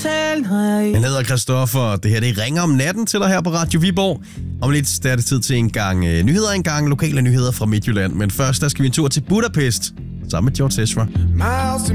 Jeg hedder Christoffer, og det her det ringer om natten til dig her på Radio Viborg. Om lidt der er det tid til en gang nyheder, en gang lokale nyheder fra Midtjylland. Men først der skal vi en tur til Budapest sammen med George Ezra.